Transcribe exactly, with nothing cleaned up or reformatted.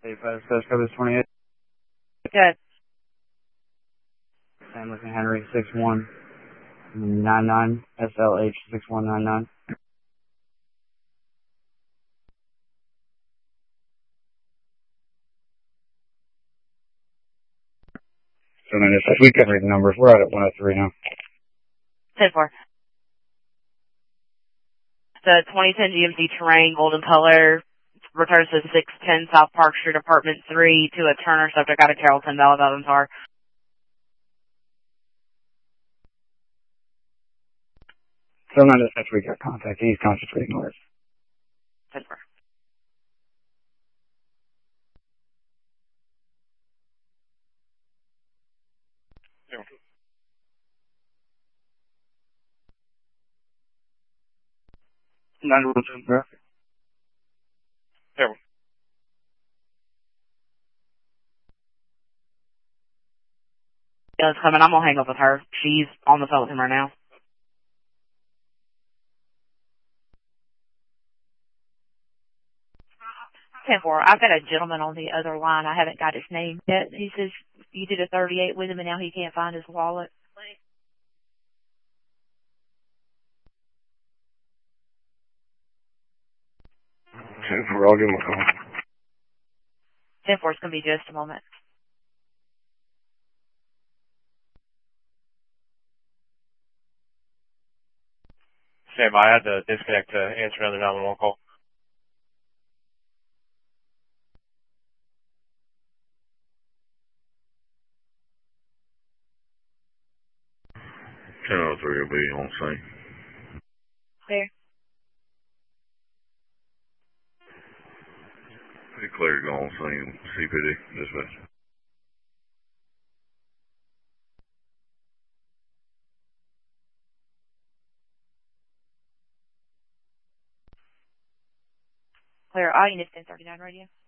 State Fire Coast Code is twenty-eight. Good. San Luis and Henry six one nine nine, S L H six one nine nine. So then if we can read the numbers, we're at one oh three now. ten four. The twenty ten G M C Terrain, golden color, returns to six ten South Park Street, Apartment three, to a Turner subject out of Carrollton, Valid car. So then if we got contact, he's concentrating on it. ten four. nine one two, bro. Yeah. Yeah, it's coming. I'm gonna hang up with her. She's on the phone with him right now. ten four. I've got a gentleman on the other line. I haven't got his name yet. He says you did a thirty-eight with him and now he can't find his wallet. ten four, I'll give him a call. ten four, it's going to be just a moment. Stand by. I had to disconnect to answer another nine one one call. ten oh three will be on scene. Clear. Pretty clear to go on scene. C P D, dispatch. Clear. All units ten thirty-nine radio.